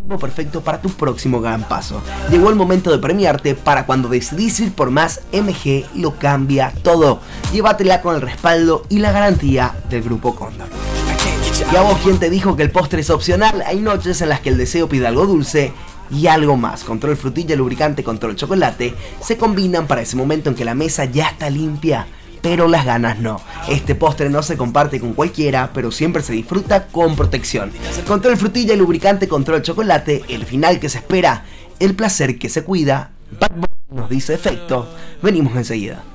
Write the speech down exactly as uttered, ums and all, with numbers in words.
perfecto para tu próximo gran paso. Llegó el momento de premiarte para cuando decidís ir por más. M G lo cambia todo. Llévatela con el respaldo y la garantía del Grupo Cóndor. Y a vos, ¿quién te dijo que el postre es opcional? Hay noches en las que el deseo pide algo dulce y algo más. Control frutilla, lubricante, control chocolate se combinan para ese momento en que la mesa ya está limpia, pero las ganas no. Este postre no se comparte con cualquiera, pero siempre se disfruta con protección. Control frutilla, lubricante, control chocolate, el final que se espera, el placer que se cuida. Bad Bunny nos dice efecto. Venimos enseguida.